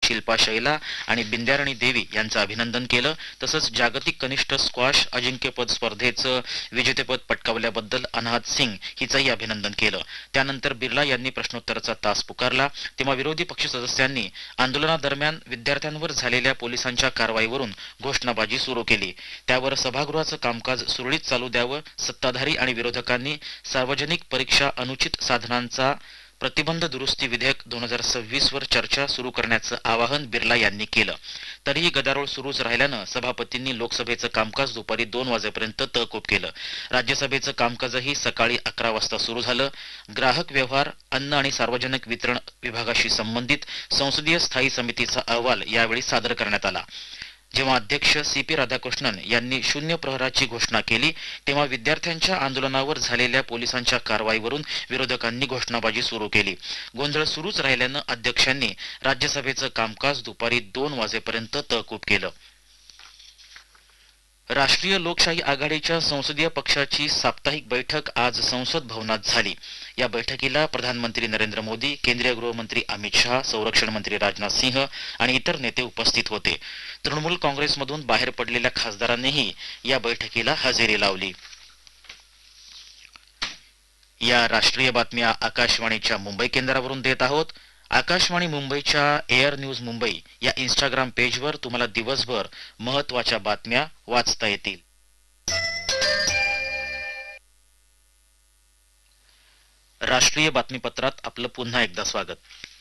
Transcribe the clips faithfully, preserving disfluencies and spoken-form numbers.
शिल्पा शैला आणि बिंद्याराणी देवी यांचं अभिनंदन केलं. तसंच जागतिक कनिष्ठ स्क्वॉश अजिंक्यपद स्पर्धेचं विजेतेपद पटकावल्याबद्दल अनाहत सिंग हिचंही अभिनंदन केलं. त्यानंतर बिर्ला यांनी प्रश्नोत्तराचा तास पुकारला, तेव्हा विरोधी पक्ष सदस्यांनी आंदोलनादरम्यान विद्यार्थ्यांवर झालेल्या पोलिसांच्या कारवाईवरून घोषणाबाजी सुरू केली. त्यावर सभागृहाचं कामकाज सुरळीत चालू द्यावं, सत्ताधारी आणि विरोधकांनी सार्वजनिक परीक्षा अनुचित साधनांचा प्रतिबंध दुरुस्ती विधेयक दोन हजार सव्वीस वर चर्चा सुरू करण्याचं आवाहन बिर्ला यांनी केलं. तरीही गदारोळ सुरूच राहिल्यानं सभापतींनी लोकसभेचं कामकाज दुपारी दोन वाजेपर्यंत तहकूब केलं. राज्यसभेचं कामकाजही सकाळी अकरा वाजता सुरू झालं. ग्राहक व्यवहार, अन्न आणि सार्वजनिक वितरण विभागाशी संबंधित संसदीय स्थायी समितीचा अहवाल यावेळी सादर करण्यात आला. जेव्हा अध्यक्ष सी पी राधाकृष्णन यांनी शून्य प्रहराची घोषणा केली, तेव्हा विद्यार्थ्यांच्या आंदोलनावर झालेल्या पोलिसांच्या कारवाईवरून विरोधकांनी घोषणाबाजी सुरू केली. गोंधळ सुरूच राहिल्यानं अध्यक्षांनी राज्यसभेचं कामकाज दुपारी दोन वाजेपर्यंत तहकूब केलं. राष्ट्रीय लोकशाही आघाडीच्या संसदीय पक्षाची साप्ताहिक बैठक आज संसद भवनात झाली. या बैठकीला प्रधानमंत्री नरेंद्र मोदी, केंद्रीय गृहमंत्री अमित शहा, संरक्षण मंत्री राजनाथ सिंह आणि इतर नेते उपस्थित होते. तृणमूल काँग्रेसमधून बाहेर पडलेल्या खासदारांनीही या बैठकीला हजेरी लावली. या राष्ट्रीय बातम्या आकाशवाणीच्या मुंबई केंद्रावरून देत आहोत. आकाशवाणी मुंबईच्या एअर न्यूज मुंबई या इंस्टाग्राम पेजवर तुम्हाला दिवसभर महत्त्वाच्या बातम्या वाचता येतील. राष्ट्रीय बातमीपत्रात आपलं पुन्हा एकदा स्वागत.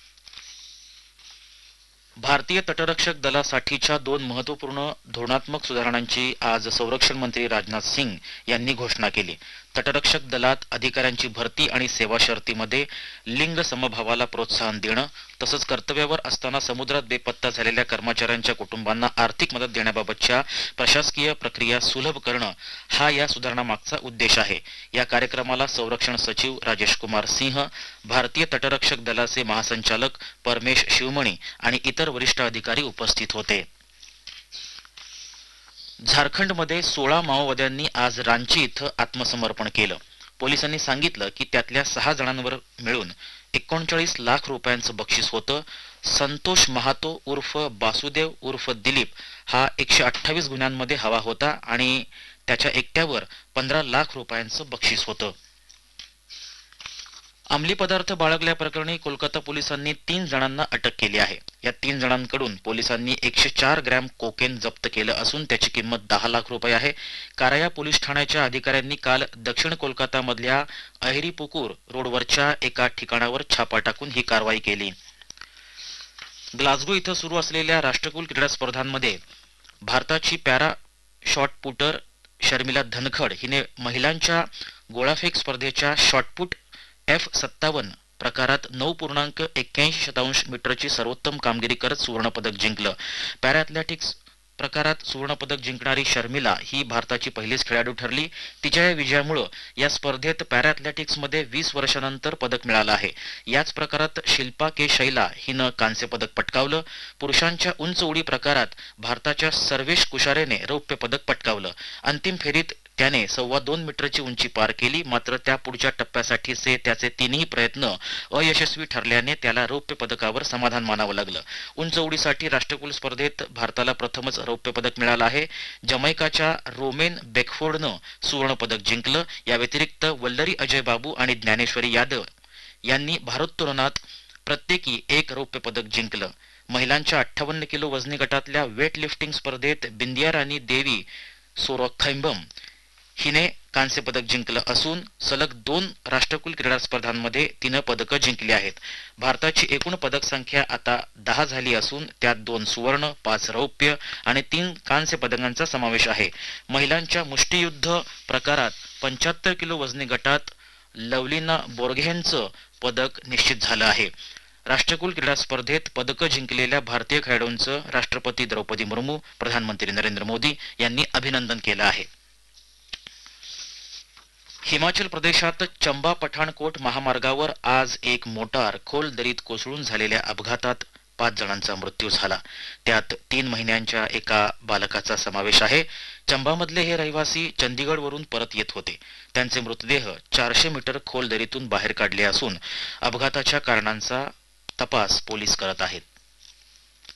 भारतीय तटरक्षक दलासाठीच्या दोन महत्त्वपूर्ण धोरणात्मक सुधारणांची आज संरक्षण मंत्री राजनाथ सिंग यांनी घोषणा केली. तटरक्षक दलात अधिकाऱ्यांची भरती आणि सेवा शर्तीमध्ये लिंग समभावाला प्रोत्साहन देणं, तसंच कर्तव्यावर असताना समुद्रात बेपत्ता झालेल्या कर्मचाऱ्यांच्या कुटुंबांना आर्थिक मदत देण्याबाबतच्या प्रशासकीय प्रक्रिया सुलभ करणं हा या सुधारणामागचा उद्देश आहे. या कार्यक्रमाला संरक्षण सचिव राजेश कुमार सिंह, भारतीय तटरक्षक दलाचे महासंचालक परमेश शिवमणी आणि इतर वरिष्ठ अधिकारी उपस्थित होते. झारखंडमध्ये सोळा माओवाद्यांनी आज रांची इथं आत्मसमर्पण केलं. पोलिसांनी सांगितलं की त्यातल्या सहा जणांवर मिळून एकोणचाळीस लाख रुपयांचं बक्षीस होतं. संतोष महातो उर्फ बासुदेव उर्फ दिलीप हा एकशे अठ्ठावीस गुन्ह्यांमध्ये हवा होता आणि त्याच्या एकट्यावर पंधरा लाख रुपयांचं बक्षीस होतं. अंमली पदार्थ बाळगल्याप्रकरणी कोलकाता पोलिसांनी तीन जणांना अटक केली आहे. या तीन जणांकडून पोलिसांनी एकशे चार ग्रॅम कोकेन जप्त केलं असून त्याची किंमत दहा लाख रुपये आहे. काराया पोलीस ठाण्याच्या अधिकाऱ्यांनी काल दक्षिण कोलकातामधल्या अहिरीपुकूर रोडवरच्या एका ठिकाणावर छापा टाकून ही कारवाई केली. ग्लासगो इथं सुरू असलेल्या राष्ट्रकुल क्रीडा स्पर्धांमध्ये भारताची पॅरा शॉटपुटर शर्मिला धनखड हिने महिलांच्या गोळाफेक स्पर्धेच्या शॉटपुट एफ सत्तावन्न प्रकारात नऊ पूर्णांक एक्क्याऐंशी शतांश मीटरची सर्वोत्तम कामगिरी करत सुवर्णपदक जिंकलं. पॅरा ॲथलेटिक्स प्रकारात सुवर्णपदक जिंकणारी शर्मिला ही भारताची पहिलीच खेळाडू ठरली. तिच्या या विजयामुळे या स्पर्धेत पॅरा ॲथलेटिक्समध्ये वीस वर्षानंतर पदक मिळालं आहे. याच प्रकारात शिल्पा के शैला हिनं कांस्य पदक पटकावलं. पुरुषांच्या उंच उडी प्रकारात भारताच्या सर्वेश कुशारेने रौप्य पदक पटकावलं. अंतिम फेरीत त्याने सव्वा दोन मीटरची उंची पार केली. मात्र त्या पुढच्या टप्प्यासाठीचे त्याचे तीनही प्रयत्न अयशस्वी ठरल्याने त्याला रौप्य पदकावर समाधान मानावं लागलं. उंच उडीसाठी राष्ट्रकुल स्पर्धेत भारताला प्रथमच रौप्य पदक मिळालं आहे. जमैकाच्या रोमेन बेकफोर्डनं सुवर्ण पदक जिंकलं. या व्यतिरिक्त वल्लरी अजय बाबू आणि ज्ञानेश्वरी यादव यांनी भारोत्तोलनात प्रत्येकी एक रौप्य पदक जिंकलं. महिलांच्या अठ्ठावन्न किलो वजनी गटातल्या वेट लिफ्टिंग स्पर्धेत बिंदियाराणी देवी सोरखैंबम हिने कांस्य पदक जिंकलं असून सलग दोन राष्ट्रकुल क्रीडा स्पर्धांमध्ये तिनं पदकं जिंकली आहेत. भारताची एकूण पदक संख्या आता दहा झाली असून त्यात दोन सुवर्ण, पाच रौप्य आणि तीन कांस्य पदकांचा समावेश आहे. महिलांच्या मुष्टियुद्ध प्रकारात पंच्याहत्तर किलो वजनी गटात लवलीना बोर्घेनचं पदक निश्चित झालं आहे. राष्ट्रकुल क्रीडा स्पर्धेत पदकं जिंकलेल्या भारतीय खेळाडूंचं राष्ट्रपती द्रौपदी मुर्मू, प्रधानमंत्री नरेंद्र मोदी यांनी अभिनंदन केलं आहे. हिमाचल प्रदेशात चंबा पठाणकोट महामार्गावर आज एक मोटार खोल दरीत कोसळून झालेल्या अपघातात पाच जणांचा मृत्यू झाला. त्यात तीन महिन्यांच्या एका बालकाचा समावेश आहे. चंबामधले हे रहिवासी चंदीगडवरून परत येत होते. त्यांचे मृतदेह चारशे मीटर खोल दरीतून बाहेर काढले असून अपघाताच्या कारणांचा तपास पोलीस करत आहेत.